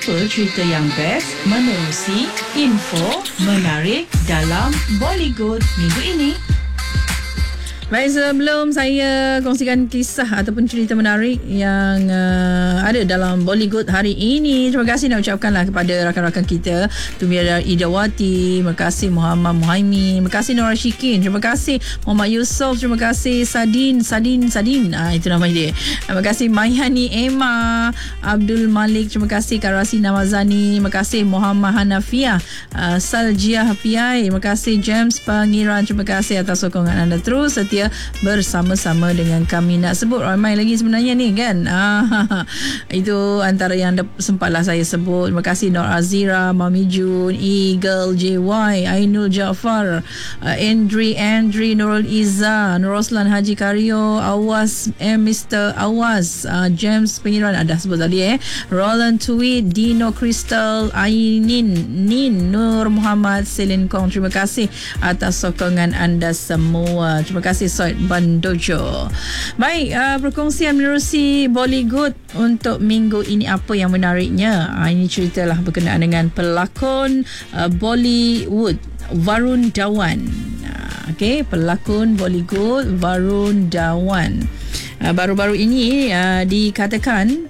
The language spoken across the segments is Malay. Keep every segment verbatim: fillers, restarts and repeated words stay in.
Apa cerita yang best menerusi info menarik dalam Bollywood minggu ini? Baik, sebelum saya kongsikan kisah ataupun cerita menarik yang uh, ada dalam Bollywood hari ini, terima kasih nak ucapkanlah kepada rakan-rakan kita, Tumiada Idawati, terima kasih Muhammad Muhaimin, terima kasih Nora Shikin, terima kasih Muhammad Yusof, terima kasih Sadin Sadin Sadin ah, itu nama dia, terima kasih Mayhani Emma, Abdul Malik, terima kasih Karasi Namazani, terima kasih Muhammad Hanafiah, uh, Saljiah Piai, terima kasih James Pangiran, terima kasih atas sokongan anda terus setia bersama-sama dengan kami. Nak sebut ramai lagi sebenarnya ni kan, ah, itu antara yang sempatlah saya sebut. Terima kasih Nur Azira, Mami Jun, Eagle, J Y, Ainul Jaafar, uh, Andri Andri, Nurul Iza, Nuroslan Haji Karyo, Awas M Mister Awas, uh, James Pengiran ada sebut tadi eh, Roland Tweet, Dino Crystal, Ainin Nin, Nur Muhammad, Selin Kong, terima kasih atas sokongan anda semua. Terima kasih Soid Bandojo. Baik, uh, perkongsian menerusi Bollywood untuk minggu ini, apa yang menariknya? Uh, ini ceritalah berkenaan dengan pelakon uh, Bollywood Varun Dhawan. Uh, Okey, pelakon Bollywood Varun Dhawan. Uh, baru-baru ini uh, dikatakan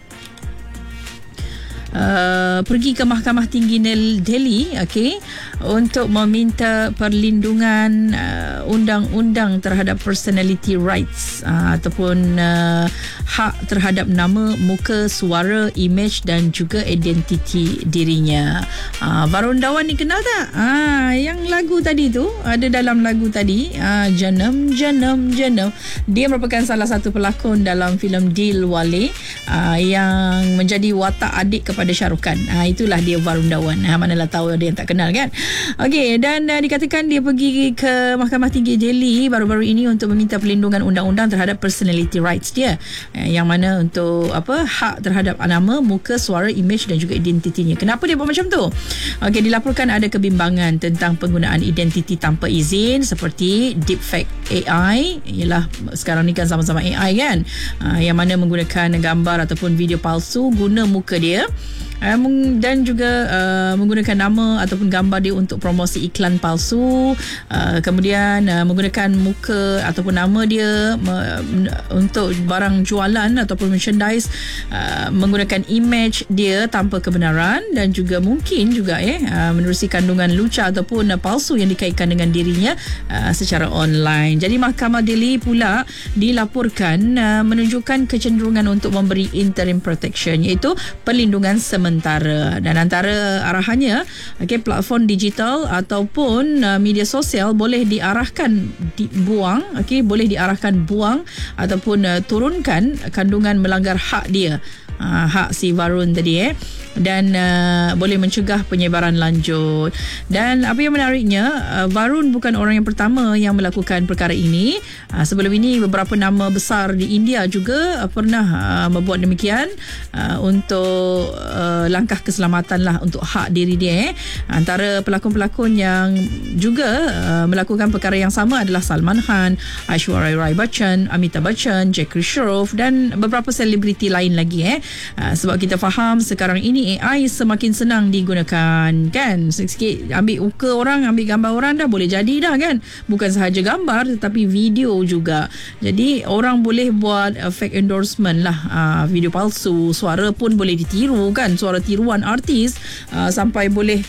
Uh, pergi ke Mahkamah Tinggi Delhi, okey, untuk meminta perlindungan uh, undang-undang terhadap personality rights uh, ataupun uh, hak terhadap nama, muka, suara, image dan juga identiti dirinya. Uh, Varun Dhawan ni kenal tak? Ah, yang lagu tadi tu, ada dalam lagu tadi, uh, Janam Janam Janam. Dia merupakan salah satu pelakon dalam filem Dilwale uh, yang menjadi watak adik kepada pada Shah Rukh Khan. Ha, itulah dia Varun Dhawan. Ha, manalah tahu ada yang tak kenal kan. Okey, dan uh, dikatakan dia pergi ke Mahkamah Tinggi Delhi baru-baru ini untuk meminta perlindungan undang-undang terhadap personality rights dia, uh, yang mana untuk apa, hak terhadap nama, muka, suara, image dan juga identitinya. Kenapa dia buat macam tu? Okey, dilaporkan ada kebimbangan tentang penggunaan identiti tanpa izin seperti deepfake A I. Ialah sekarang ni kan sama-sama A I kan, uh, yang mana menggunakan gambar ataupun video palsu guna muka dia, Uh, dan juga uh, menggunakan nama ataupun gambar dia untuk promosi iklan palsu, uh, kemudian uh, menggunakan muka ataupun nama dia me- untuk barang jualan ataupun merchandise, uh, menggunakan image dia tanpa kebenaran, dan juga mungkin juga eh uh, menerusi kandungan lucah ataupun uh, palsu yang dikaitkan dengan dirinya uh, secara online. Jadi Mahkamah Delhi pula dilaporkan uh, menunjukkan kecenderungan untuk memberi interim protection, iaitu perlindungan sementara. Sementara, dan antara arahannya, okay, platform digital ataupun uh, media sosial boleh diarahkan dibuang, okay, boleh diarahkan buang ataupun uh, turunkan kandungan melanggar hak dia, uh, hak si Varun tadi eh, dan uh, boleh mencegah penyebaran lanjut. Dan apa yang menariknya, uh, Varun bukan orang yang pertama yang melakukan perkara ini. Uh, sebelum ini beberapa nama besar di India juga uh, pernah uh, membuat demikian uh, untuk uh, langkah keselamatan lah untuk hak diri dia eh. Antara pelakon-pelakon yang juga uh, melakukan perkara yang sama adalah Salman Khan, Aishwarya Rai Bachchan, Amitabh Bachchan, Jackie Shroff dan beberapa selebriti lain lagi eh. Uh, sebab kita faham sekarang ini A I semakin senang digunakan kan. Sikit ambil muka orang, ambil gambar orang dah boleh jadi dah kan. Bukan sahaja gambar tetapi video juga. Jadi orang boleh buat uh, fake endorsement lah, uh, video palsu, suara pun boleh ditiru kan, suara tiruan artis, uh, sampai boleh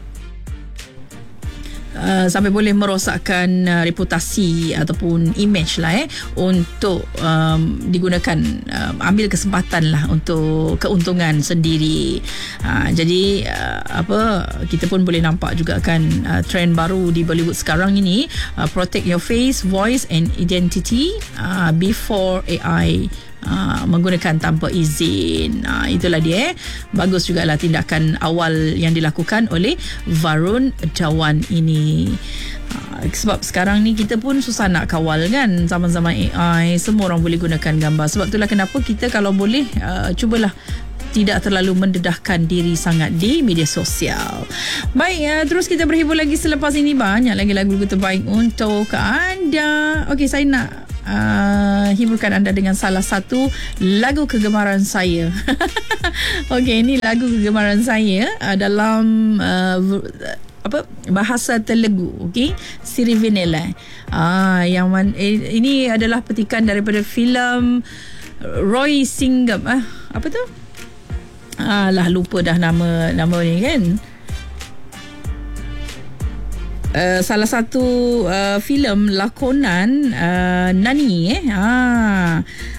Uh, sampai boleh merosakkan uh, reputasi ataupun image lah eh, untuk um, digunakan, um, ambil kesempatan lah untuk keuntungan sendiri. Uh, jadi uh, apa, kita pun boleh nampak juga kan uh, trend baru di Bollywood sekarang ini, uh, protect your face, voice and identity uh, before A I Uh, menggunakan tanpa izin. Uh, itulah dia eh. Bagus jugalah tindakan awal yang dilakukan oleh Varun Dhawan ini. Uh, sebab sekarang ni kita pun susah nak kawal kan, zaman-zaman A I, semua orang boleh gunakan gambar. Sebab itulah kenapa kita kalau boleh uh, cubalah tidak terlalu mendedahkan diri sangat di media sosial. Baik, uh, terus kita berhibur lagi selepas ini. Banyak lagi lagu-lagu terbaik untuk anda. Okey, saya nak uh, menghiburkan anda dengan salah satu lagu kegemaran saya. Okey, ini lagu kegemaran saya uh, dalam uh, apa bahasa Telugu, okey, Sirivenela. Ah yang man, eh, ini adalah petikan daripada filem Roy Singham. Ah apa tu? Ah lah lupa dah nama nama ni kan. Uh, salah satu uh, filem lakonan uh, Nani eh. Ah